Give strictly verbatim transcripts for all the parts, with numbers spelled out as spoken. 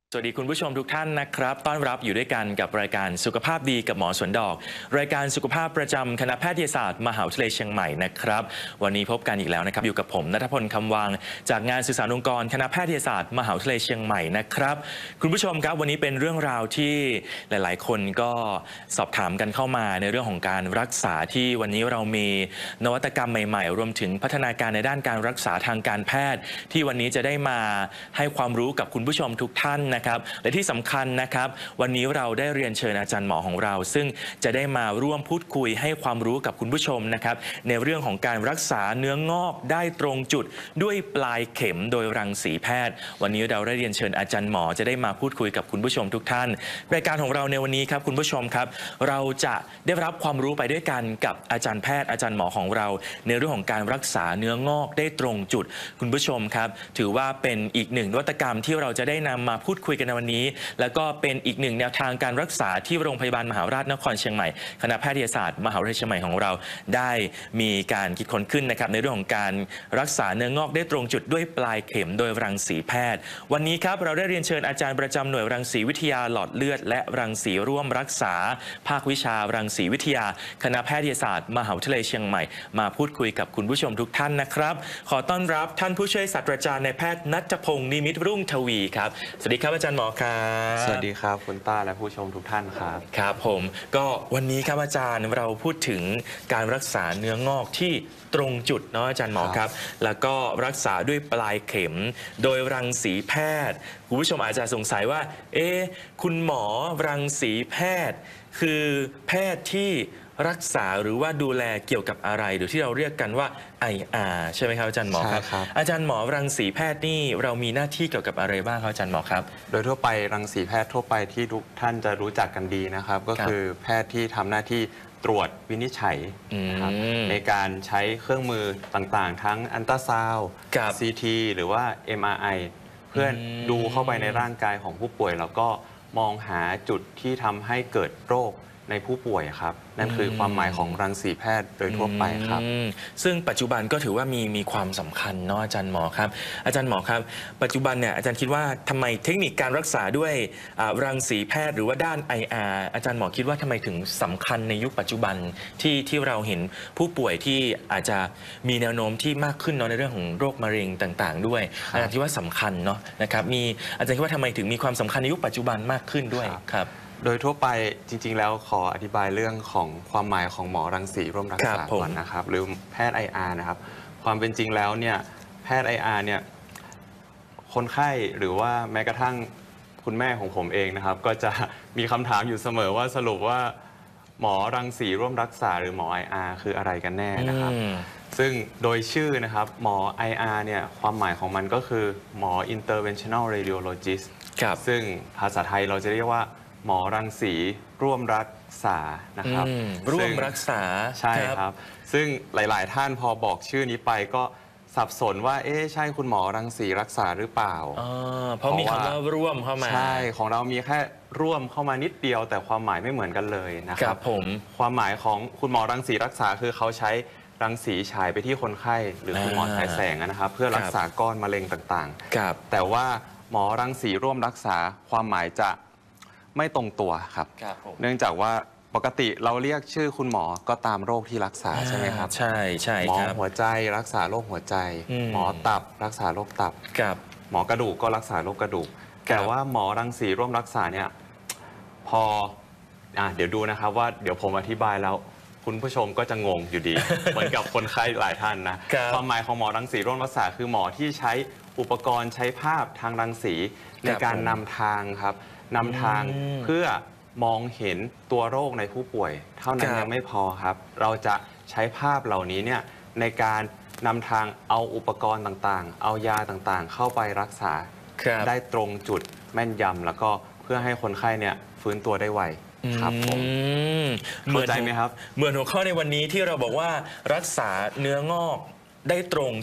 สวัสดีคุณผู้ชมทุกท่านนะครับต้อนรับอยู่ด้วยกันกับรายการสุขภาพดีกับหมอสวนดอกรายการสุขภาพประจำคณะแพทยศาสตร์มหาวิทยาลัยเชียงใหม่นะครับวันนี้พบกันอีกแล้วนะครับอยู่กับผมณัฐพลคำวังจากงานสื่อสารองค์กรคณะแพทยศาสตร์มหาวิทยาลัยเชียงใหม่นะครับคุณผู้ชมครับวันนี้เป็นเรื่องราวที่หลายๆ คนก็สอบถามกันเข้ามาในเรื่องของการรักษาที่วันนี้เรามีนวัตกรรมใหม่ๆรวมถึงพัฒนาการในด้านการรักษาทางการแพทย์ที่วันนี้จะได้มาให้ความรู้กับคุณผู้ชมทุกท่านนะครับและที่สำคัญนะครับวันนี้เราได้เรียนเชิญอาจารย์หมอของเราซึ่งจะได้มาร่วมพูดคุยให้ความรู้กับคุณผู้ชมนะครับในเรื่องของการรักษาเนื้องอกได้ตรงจุดด้วยปลายเข็มโดยรังสีแพทย์วันนี้เราได้เรียนเชิญอาจารย์หมอจะได้มาพูดคุยกับคุณผู้ชมทุกท่านรายการของเราในวันนี้ครับคุณผู้ชมครับเราจะได้รับความรู้ไปด้วยกันกับอาจารย์แพทย์อาจารย์หมอของเราในเรื่องของการรักษาเนื้องอกได้ตรงจุดคุณผู้ชมครับถือว่าเป็นอีกหนึ่งนวัตกรรมที่เราจะได้นำมาพูดคุยกันในวันนี้แล้วก็เป็นอีกหนึ่งแนวทางการรักษาที่โรงพยาบาลมหาราชนครเชียงใหม่คณะแพทยศาสตร์มหาวิทยาลัยเชียงใหม่ของเราได้มีการคิดค้นขึ้นนะครับในเรื่องของการรักษาเนื้องอกได้ตรงจุดด้วยปลายเข็มโดยรังสีแพทย์วันนี้ครับเราได้เรียนเชิญอาจารย์ประจำหน่วยรังสีวิทยาหลอดเลือดและรังสีร่วมรักษาภาควิชารังสีวิทยาคณะแพทยศาสตร์มหาวิทยาลัยเชียงใหม่มาพูดคุยกับคุณผู้ชมทุกท่านนะครับขอต้อนรับท่านผู้ช่วยศาสตราจารย์นายแพทย์ณัฐพงศ์นิมิตรุ่งทวีครับสวัสดีครับอาจารย์หมอครับสวัสดีครับคุณต้าและผู้ชมทุกท่านครับครับผมก็วันนี้ครับอาจารย์เราพูดถึงการรักษาเนื้องอกที่ตรงจุดเนาะอาจารย์หมอครับแล้วก็รักษาด้วยปลายเข็มโดยรังสีแพทย์คุณผู้ชมอาจจะสงสัยว่าเอ๊ะคุณหมอรังสีแพทย์คือแพทย์ที่รักษาหรือว่าดูแลเกี่ยวกับอะไรหรือที่เราเรียกกันว่า ไอ อาร์ ใช่ไหมครับอาจารย์หมอครับอาจารย์หมอรังสีแพทย์นี่เรามีหน้าที่เกี่ยวกับอะไรบ้างครับอาจารย์หมอครับโดยทั่วไปรังสีแพทย์ทั่วไปที่ทุกท่านจะรู้จักกันดีนะครับก็คือแพทย์ที่ทำหน้าที่ตรวจวินิจฉัยนะครับในการใช้เครื่องมือต่างๆทั้งอัลตราซาวด์ ซี ที หรือว่า เอ็ม อาร์ ไอ เพื่อดูเข้าไปในร่างกายของผู้ป่วยแล้วก็มองหาจุดที่ทำให้เกิดโรคในผู้ป่วยครับนั่นคือความหมายของรังสีแพทย์โดยทั่วไปครับซึ่งปัจจุบันก็ถือว่ามีมีความสำคัญเนาะอาจารย์หมอครับอาจารย์หมอครับปัจจุบันเนี่ยอาจารย์คิดว่าทำไมเทคนิคการรักษาด้วยรังสีแพทย์หรือว่าด้าน ไอ อาร์ อาจารย์หมอคิดว่าทำไมถึงสำคัญในยุคปัจจุบันที่ที่เราเห็นผู้ป่วยที่อาจจะมีแนวโน้มที่มากขึ้นเนาะในเรื่องของโรคมะเร็งต่างๆด้วยอาจารย์คิดว่าสำคัญเนาะนะครับมีอาจารย์คิดว่าทำไมถึงมีความสำคัญในยุคปัจจุบันมากขึ้นด้วยครับโดยทั่วไปจริงๆแล้วขออธิบายเรื่องของความหมายของหมอรังสีร่วมรักษาก่อนนะครับหรือแพทย์ ไอ อาร์ นะครับความเป็นจริงแล้วเนี่ยแพทย์ ไอ อาร์ เนี่ยคนไข้หรือว่าแม้กระทั่งคุณแม่ของผมเองนะครับก็จะมีคำถามอยู่เสมอว่าสรุปว่าหมอรังสีร่วมรักษาหรือหมอ ไอ อาร์ คืออะไรกันแน่นะครับซึ่งโดยชื่อนะครับหมอ ไอ อาร์ เนี่ยความหมายของมันก็คือหมอ interventional radiologist ซึ่งภาษาไทยเราจะเรียกว่าหมอรังสีร่วมรักษานะครับร่วมรักษาใช่ครับซึ่งหลายๆท่านพอบอกชื่อนี้ไปก็สับสนว่าเอ๊ะใช่คุณหมอรังสีรักษาหรือเปล่าเพราะมีคำว่าร่วมเข้ามาใช่ของเรามีแค่ร่วมเข้ามานิดเดียวแต่ความหมายไม่เหมือนกันเลยนะครับผมความหมายของคุณหมอรังสีรักษาคือเขาใช้รังสีฉายไปที่คนไข้หรือคุณหมอฉายแสงนะครับเพื่อรักษาก้อนมะเร็งต่างๆแต่ว่าหมอรังสีร่วมรักษาความหมายจะไม่ตรงตัวครับเนื่องจากว่าปกติเราเรียกชื่อคุณหมอก็ตามโรคที่รักษาใช่ไหมครับใช่ใช่หมอหัวใจรักษาโรคหัวใจหมอตับรักษาโรคตับหมอกระดูกก็รักษาโรคกระดูกแต่ว่าหมอรังสีร่วมรักษาเนี่ยพออ่ะเดี๋ยวดูนะครับว่าเดี๋ยวผมอธิบายแล้วคุณผู้ชมก็จะงงอยู่ดี เหมือนกับคนไข้หลายท่านนะความหมายของหมอรังสีร่วมรักษาคือหมอที่ใช้อุปกรณ์ใช้ภาพทางรังสีในการนำทางครับนำทางเพื่อมองเห็นตัวโรคในผู้ป่วยเท่านั้นยังไม่พอครับเราจะใช้ภาพเหล่านี้เนี่ยในการนำทางเอาอุปกรณ์ต่างๆเอายาต่างๆเข้าไปรักษาได้ตรงจุดแม่นยำแล้วก็เพื่อให้คนไข้เนี่ยฟื้นตัวได้ไวครับผมเข้าใจไหมครับเหมือนหัวข้อในวันนี้ที่เราบอกว่ารักษาเนื้องอกได้ตรงจุด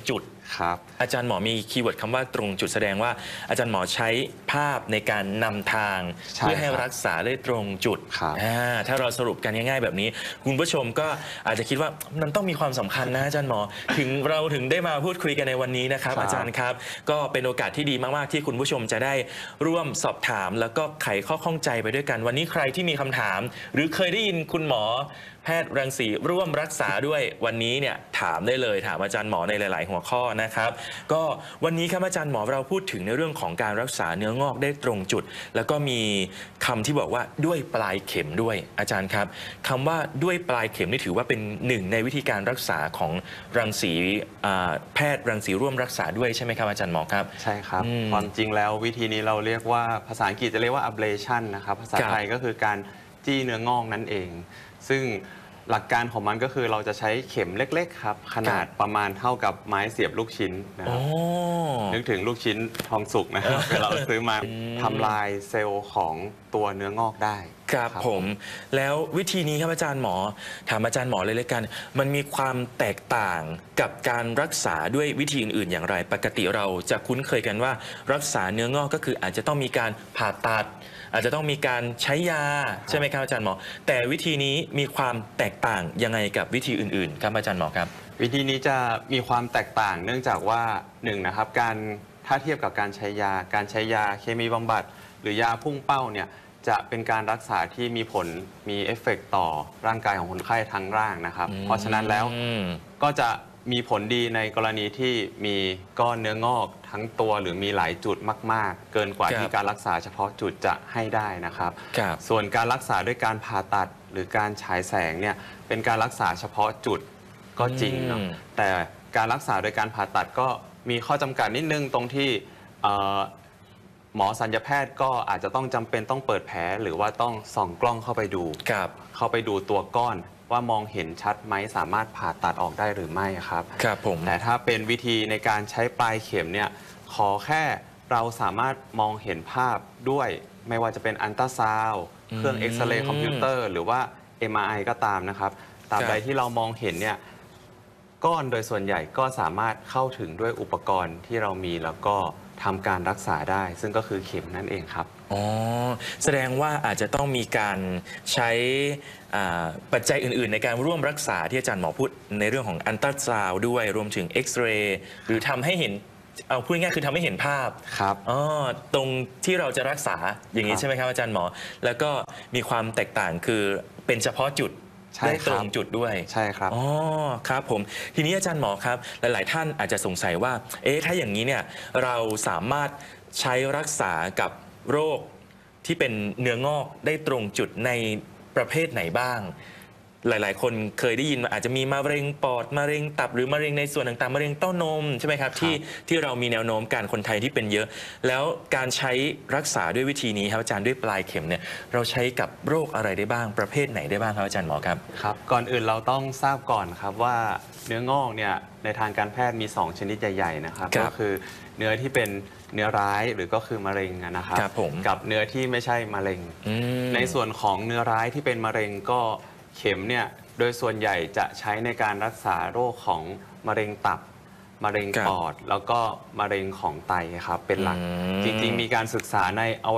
ครับอาจารย์หมอมีคีย์เวิร์ดคำว่าตรงจุดแสดงว่าอาจารย์หมอใช้ภาพในการนำทางใช่เพื่อให้ครับรักษาได้ตรงจุดครับอ่าถ้าเราสรุปกันง่ายๆแบบนี้ คุณผู้ชมก็อาจจะคิดว่ามันต้องมีความสำคัญนะอาจารย์หมอ ถึงเราถึงได้มาพูดคุยกันในวันนี้นะครับครับอาจารย์ครับ ก็เป็นโอกาสที่ดีมากๆที่คุณผู้ชมจะได้ร่วมสอบถาม แล้วก็ไขข้อข้องใจไปด้วยกัน วันนี้ใครที่มีคำถาม หรือเคยได้ยินคุณหมอแพทย์รังสีร่วมรักษาด้วยวันนี้เนี่ยถามได้เลยถามอาจารย์หมอในหลาย ๆ หัวข้อนะครับ ก็วันนี้ครับอาจารย์หมอเราพูดถึงในเรื่องของการรักษาเนื้องอกได้ตรงจุด แล้วก็มีคำที่บอกว่าด้วยปลายเข็มด้วยอาจารย์ครับคำว่าด้วยปลายเข็มนี่ถือว่าเป็นหนึ่งในวิธีการรักษาของรังสีอ่าแพทย์รังสีร่วมรักษาด้วยใช่ไหมครับอาจารย์หมอครับใช่ครับอืมความจริงแล้ววิธีนี้เราเรียกว่าภาษาอังกฤษจะเรียกว่า ablation นะครับภาษาครับไทยก็คือการจี้เนื้องอกนั่นเอง ซึ่งหลักการของมันก็คือเราจะใช้เข็มเล็กๆครับขนาดประมาณเท่ากับไม้เสียบลูกชิ้นนะคโอ้รับนึกถึงลูกชิ้นทองสุกนะครับ เวลาเราซื้อมาทำลายเซลล์ของตัวเนื้องอกได้ครับผมแล้ววิธีนี้ครับอาจารย์หมอถามอาจารย์หมอเลยเลยกัน มันมีความแตกต่างกับการรักษาด้วยวิธีอื่นๆ อย่างไร ปกติเราจะคุ้นเคยกันว่ารักษาเนื้องอกก็คืออาจจะต้องมีการผ่าตัด อาจจะต้องมีการใช้ยาใช่ไหมครับอาจารย์หมอ แต่วิธีนี้มีความแตกต่างยังไงกับวิธีอื่นๆครับอาจารย์หมอครับวิธีนี้จะมีความแตกต่างเนื่องจากว่าหนึ่งนะครับการถ้าเทียบกับการใช้ยา การใช้ยาเคมีบำบัดหรือยาพุ่งเป้าเนี่ยจะเป็นการรักษาที่มีผลมีเอฟเฟกต์ต่อร่างกายของคนไข้ทั้งร่างนะครับ เพราะฉะนั้นแล้วอืมก็จะมีผลดีในกรณีที่มีก้อนเนื้องอกทั้งตัวหรือมีหลายจุดมาก ๆ เกินกว่าครับที่การรักษาเฉพาะจุดจะให้ได้นะครับครับส่วนการรักษาด้วยการผ่าตัดหรือการฉายแสงเนี่ยเป็นการรักษาเฉพาะจุดก็จริงเนาะอืมแต่การรักษาโดยการผ่าตัดก็มีข้อจำกัดนิดนึงตรงที่เอ่อหมอศัลยแพทย์ก็อาจจะต้องจำเป็นต้องเปิดแผลหรือว่าต้องส่องกล้องเข้าไปดูครับเข้าไปดูตัวก้อนว่ามองเห็นชัดไหมสามารถผ่าตัดออกได้หรือไม่ครับครับผมแต่ถ้าเป็นวิธีในการใช้ปลายเข็มเนี่ยขอแค่เราสามารถมองเห็นภาพด้วยไม่ว่าจะเป็นอัลตราซาวด์เครื่องอืมเอ็กซเรย์คอมพิวเตอร์หรือว่า เอ็ม อาร์ ไอ ก็ตามนะครับตราบครับใดที่เรามองเห็นเนี่ยก้อนโดยส่วนใหญ่ก็สามารถเข้าถึงด้วยอุปกรณ์ที่เรามีแล้วก็ทำการรักษาได้ ซึ่งก็คือเข็มนั่นเองครับอ๋อแสดงว่าอาจจะต้องมีการใช้อ่าปัจจัยอื่น ๆ ในการร่วมรักษาที่อาจารย์หมอพูดในเรื่องของอัลตราซาวด์ด้วยรวมถึงเอ็กซเรย์หรือทำให้เห็นเอาพูดง่ายๆคือทำให้เห็นภาพครับอ๋อตรงที่เราจะรักษาอย่างนี้ครับใช่ไหมครับอาจารย์หมอ แล้วก็มีความแตกต่างคือเป็นเฉพาะจุดใช่ได้ครับตรงจุดด้วยใช่ครับอ๋อครับผมทีนี้อาจารย์หมอครับหลาย ๆ ท่านอาจจะสงสัยว่าเอ๊ะถ้าอย่างนี้เนี่ยเราสามารถใช้รักษากับโรคที่เป็นเนื้องอกได้ตรงจุดในประเภทไหนบ้าง หลาย ๆ คนเคยได้ยินมาอาจจะมีมะเร็งปอดมะเร็งตับหรือมะเร็งในส่วนต่างๆมะเร็งเต้านมใช่ไหมครับที่ที่เรามีแนวโน้มการคนไทยที่เป็นเยอะ แล้วการใช้รักษาด้วยวิธีนี้ครับอาจารย์ด้วยปลายเข็มเนี่ยเราใช้กับโรคอะไรได้บ้างประเภทไหนได้บ้างครับอาจารย์หมอครับครับก่อนอื่นเราต้องทราบก่อนครับว่าเนื้องอกเนี่ยในทางการแพทย์มี สอง ชนิดใหญ่ๆนะครับครับก็คือเนื้อที่เป็นเนื้อร้ายหรือก็คือมะเร็งอะนะครับครับผมกับเนื้อที่ไม่ใช่มะเร็งอืมในส่วนของเนื้อร้ายที่เป็นมะเร็งก็เข็มเนี่ยโดยส่วนใหญ่จะใช้ในการรักษาโรคของมะเร็งตับ มะเร็งครับปอด แล้วก็มะเร็งของไตครับเป็นหลักอืมจริงๆ มีการศึกษาในอวั